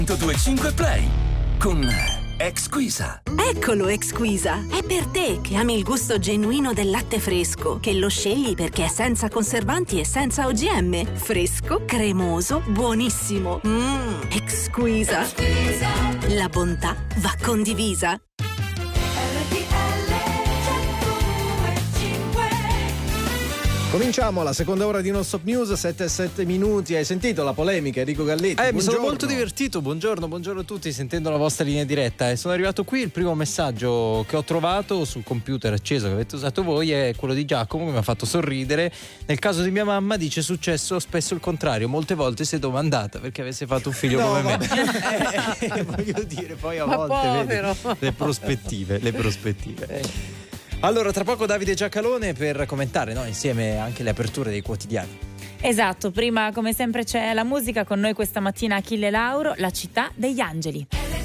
1025 Play con Exquisa. Eccolo Exquisa, è per te che ami il gusto genuino del latte fresco, che lo scegli perché è senza conservanti e senza OGM. Fresco, cremoso, buonissimo. Exquisa. La bontà va condivisa. Cominciamo la seconda ora di Non Stop News, 7 minuti. Hai sentito la polemica, Enrico Galletti? Mi sono molto divertito, buongiorno a tutti, sentendo la vostra linea diretta. E sono arrivato qui, il primo messaggio che ho trovato sul computer acceso che avete usato voi è quello di Giacomo, che mi ha fatto sorridere. Nel caso di mia mamma dice è successo spesso il contrario, molte volte si è domandata perché avesse fatto un figlio come me. Voglio dire, poi a volte vedi, le prospettive. Allora, tra poco Davide Giacalone per commentare, no, insieme anche le aperture dei quotidiani. Esatto, prima come sempre c'è la musica, con noi questa mattina Achille Lauro, La città degli angeli.